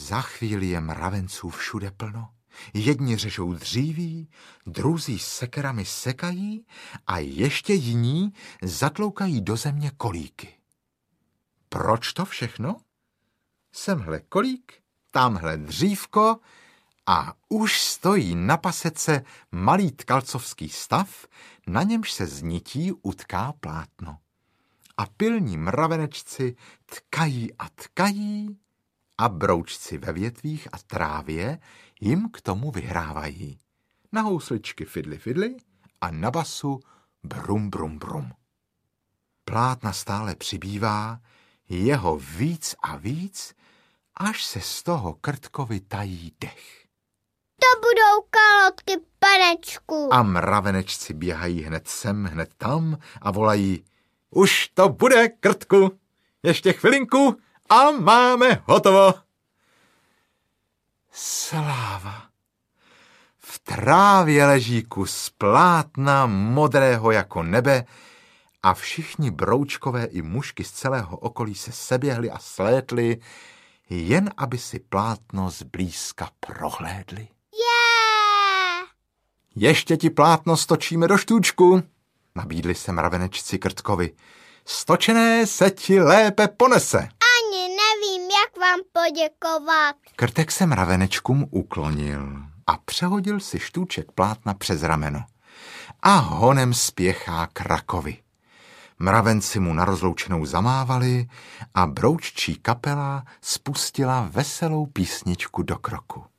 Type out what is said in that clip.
Za chvíli je mravenců všude plno. Jedni řežou dříví, druzí sekerami sekají a ještě jiní zatloukají do země kolíky. Proč to všechno? Semhle kolík, tamhle dřívko a už stojí na pasece malý tkalcovský stav, na němž se z nití utká plátno. A pilní mravenečci tkají a tkají a broučci ve větvích a trávě jim k tomu vyhrávají. Na housličky fidli fidli a na basu brum brum brum. Plátna stále přibývá, jeho víc a víc, až se z toho Krtkovi tají dech. To budou kalotky, panečku. A mravenečci běhají hned sem, hned tam a volají: Už to bude, Krtku, ještě chvilinku a máme hotovo. Sláva. V trávě leží kus plátna modrého jako nebe a všichni broučkové i mužky z celého okolí se seběhli a slétli, jen aby si plátno zblízka prohlédli. Ještě ti plátno stočíme do štůčku, nabídli se mravenečci Krtkovi. Stočené se ti lépe ponese. Ani nevím, jak vám poděkovat. Krtek se mravenečkům uklonil a přehodil si štůček plátna přes rameno. A honem spěchá k rakovi. Mravenci mu na rozloučenou zamávali a brouččí kapela spustila veselou písničku do kroku.